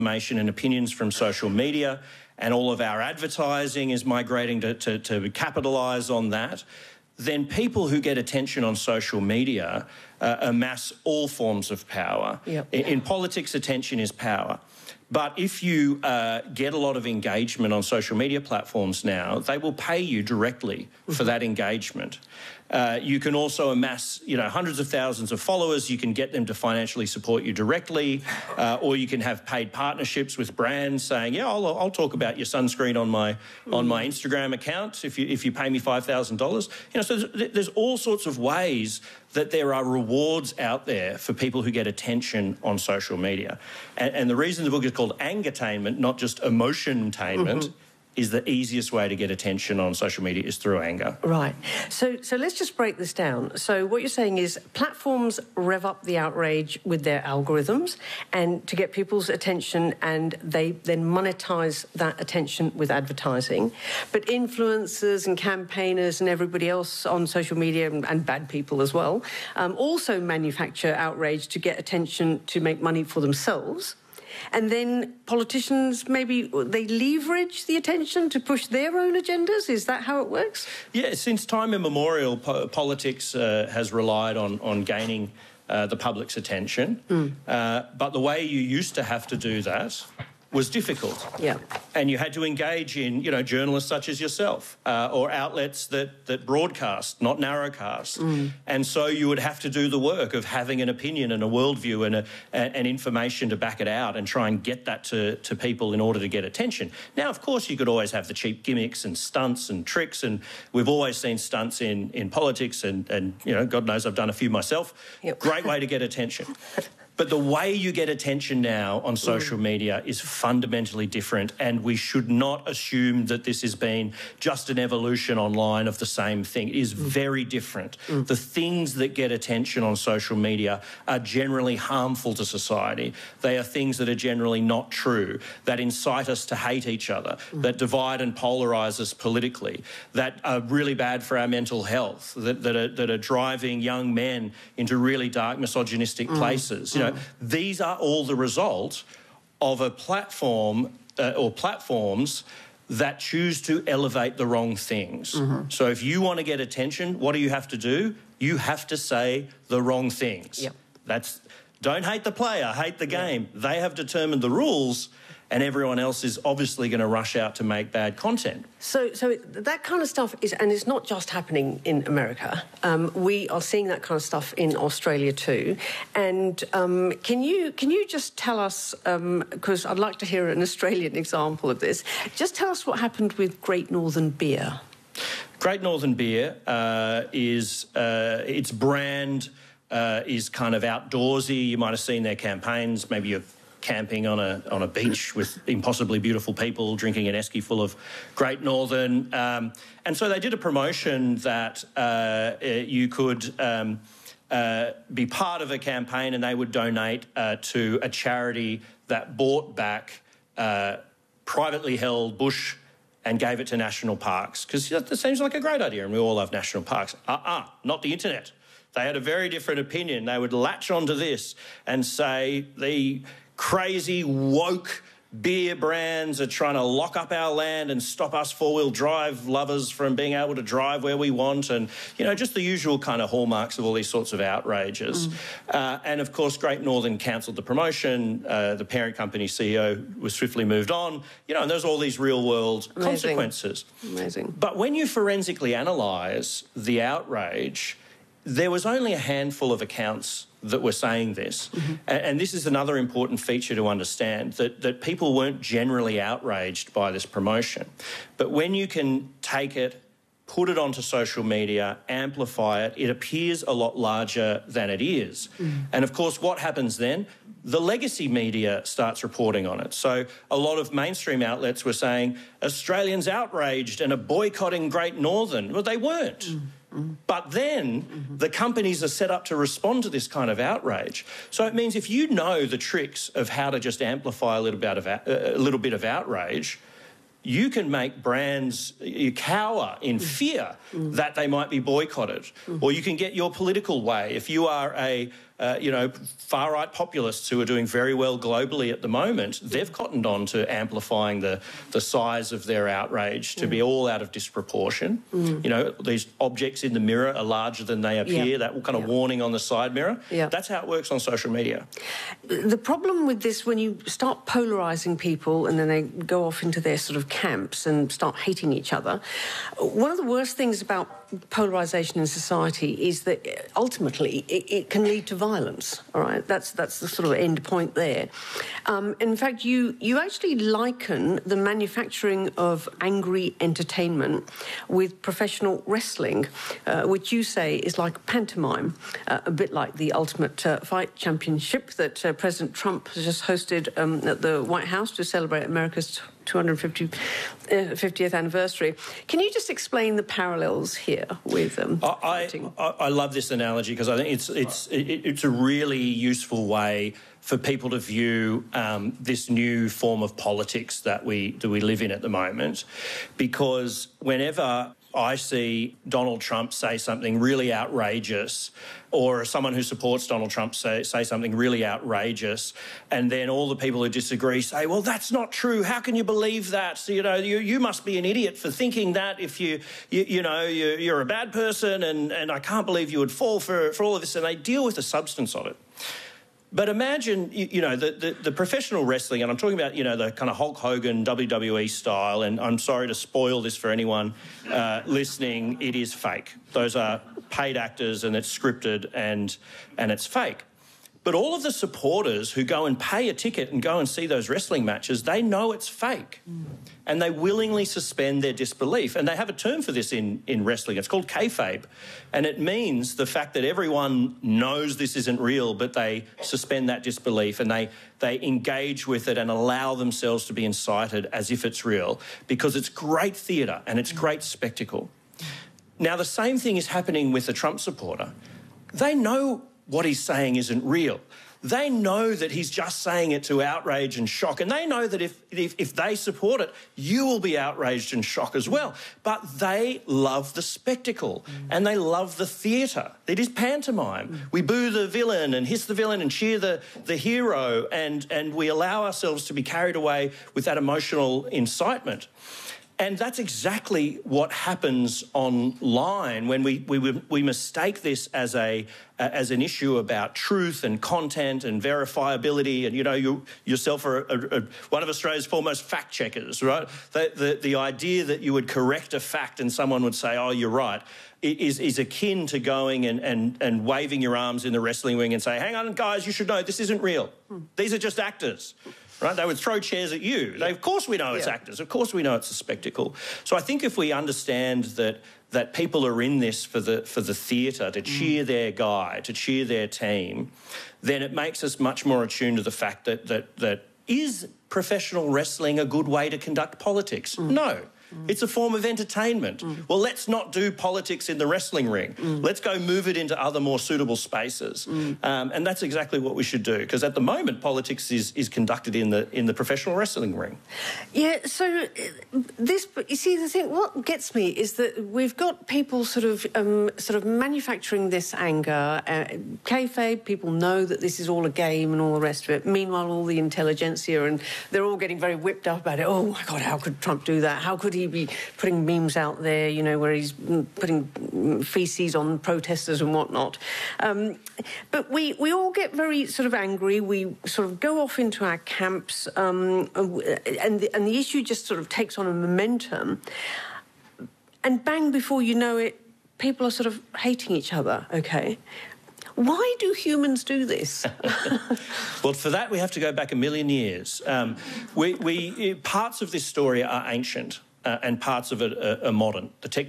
information and opinions from social media, and all of our advertising is migrating to capitalise on that, then people who get attention on social media amass all forms of power. Yep. In politics, attention is power. But if you get a lot of engagement on social media platforms now, they will pay you directly for that engagement. You can also amass, hundreds of thousands of followers. You can get them to financially support you directly, or you can have paid partnerships with brands saying, "Yeah, I'll talk about your sunscreen on my Instagram account if you pay me $5,000." So there's all sorts of ways that there are rewards out there for people who get attention on social media. And the reason the book is called Angertainment, not just emotion-tainment, is the easiest way to get attention on social media is through anger. Right. So let's just break this down. So what you're saying is platforms rev up the outrage with their algorithms and to get people's attention, and they then monetize that attention with advertising. But influencers and campaigners and everybody else on social media, and bad people as well, also manufacture outrage to get attention to make money for themselves. And then politicians, maybe they leverage the attention to push their own agendas? Is that how it works? Yeah, since time immemorial, politics has relied on gaining the public's attention. But the way you used to have to do that was difficult. Yeah. And you had to engage in, journalists such as yourself or outlets that broadcast, not narrowcast. And so you would have to do the work of having an opinion and a worldview and information to back it out and try and get that to people in order to get attention. Now, of course, you could always have the cheap gimmicks and stunts and tricks, and we've always seen stunts in politics and God knows I've done a few myself. Yep. Great way to get attention. But the way you get attention now on social media is fundamentally different, and we should not assume that this has been just an evolution online of the same thing. It is very different. The things that get attention on social media are generally harmful to society. They are things that are generally not true, that incite us to hate each other, that divide and polarise us politically, that are really bad for our mental health, that are driving young men into really dark misogynistic places. These are all the result of a platform or platforms that choose to elevate the wrong things. So if you want to get attention, what do you have to do? You have to say the wrong things. Yep. Don't hate the player, hate the game. They have determined the rules, and everyone else is obviously going to rush out to make bad content. So that kind of stuff is, and it's not just happening in America. We are seeing that kind of stuff in Australia too. And can you just tell us, because I'd like to hear an Australian example of this, just tell us what happened with Great Northern Beer. Great Northern Beer is its brand is kind of outdoorsy. You might have seen their campaigns. Maybe you're camping on a beach with impossibly beautiful people drinking an esky full of Great Northern. And so they did a promotion that you could be part of a campaign, and they would donate to a charity that bought back privately held bush and gave it to national parks, because that seems like a great idea and we all love national parks. Not the internet. They had a very different opinion. They would latch onto this and say the crazy woke beer brands are trying to lock up our land and stop us four-wheel drive lovers from being able to drive where we want, and, just the usual kind of hallmarks of all these sorts of outrages. And, of course, Great Northern cancelled the promotion. The parent company CEO was swiftly moved on, and there's all these real-world consequences. Amazing. But when you forensically analyse the outrage, there was only a handful of accounts that were saying this. And this is another important feature to understand, that people weren't generally outraged by this promotion. But when you can take it, put it onto social media, amplify it, it appears a lot larger than it is. And, of course, what happens then? The legacy media starts reporting on it. So a lot of mainstream outlets were saying, Australians outraged and are boycotting Great Northern. Well, they weren't. But then the companies are set up to respond to this kind of outrage. So it means if you know the tricks of how to just amplify a little bit of outrage, you can make brands cower in fear that they might be boycotted. Or you can get your political way. If you are a far-right populists who are doing very well globally at the moment, they've cottoned on to amplifying the size of their outrage to be all out of disproportion. These objects in the mirror are larger than they appear, that kind of warning on the side mirror. That's how it works on social media. The problem with this, when you start polarising people and then they go off into their sort of camps and start hating each other, one of the worst things about polarisation in society is that ultimately it can lead to violence, all right? That's the sort of end point there. In fact, you actually liken the manufacturing of angry entertainment with professional wrestling, which you say is like pantomime, a bit like the Ultimate Fight Championship that President Trump has just hosted at the White House to celebrate America's 250th anniversary. Can you just explain the parallels here with I love this analogy because I think it's a really useful way for people to view this new form of politics that we live in at the moment, because whenever I see Donald Trump say something really outrageous, or someone who supports Donald Trump say something really outrageous, and then all the people who disagree say, well, that's not true. How can you believe that? So, you must be an idiot for thinking that if you're a bad person, and I can't believe you would fall for all of this. And they deal with the substance of it. But imagine, the professional wrestling, and I'm talking about, the kind of Hulk Hogan WWE style, and I'm sorry to spoil this for anyone listening, it is fake. Those are paid actors and it's scripted and it's fake. But all of the supporters who go and pay a ticket and go and see those wrestling matches, they know it's fake. And they willingly suspend their disbelief. And they have a term for this in wrestling. It's called kayfabe. And it means the fact that everyone knows this isn't real, but they suspend that disbelief and they engage with it and allow themselves to be incited as if it's real, because it's great theatre and it's great spectacle. Now, the same thing is happening with a Trump supporter. They know what he's saying isn't real. They know that he's just saying it to outrage and shock, and they know that if they support it, you will be outraged and shocked as well. But they love the spectacle and they love the theatre. It is pantomime. We boo the villain and hiss the villain and cheer the hero, and we allow ourselves to be carried away with that emotional incitement. And that's exactly what happens online when we mistake this as an issue about truth and content and verifiability. And you yourself are one of Australia's foremost fact checkers, right? The idea that you would correct a fact and someone would say, "Oh, you're right," is akin to going and waving your arms in the wrestling ring and say, "Hang on, guys, you should know this isn't real. These are just actors." Right? They would throw chairs at you. Of course we know it's actors. Of course we know it's a spectacle. So I think if we understand that people are in this for the theatre, to cheer their guy, to cheer their team, then it makes us much more attuned to the fact that is professional wrestling a good way to conduct politics? No. It's a form of entertainment. Well, let's not do politics in the wrestling ring. Let's go move it into other more suitable spaces. And that's exactly what we should do, because at the moment politics is conducted in the professional wrestling ring. Yeah, so you see, the thing, what gets me is that we've got people sort of manufacturing this anger. Kayfabe, people know that this is all a game and all the rest of it. Meanwhile, all the intelligentsia, and they're all getting very whipped up about it. Oh, my God, how could Trump do that? How could he be putting memes out there, where he's putting feces on protesters and whatnot? But we all get very sort of angry. We sort of go off into our camps, and the issue just sort of takes on a momentum. And bang, before you know it, people are sort of hating each other, OK? Why do humans do this? Well, for that, we have to go back a million years. Parts of this story are ancient and parts of it are modern. The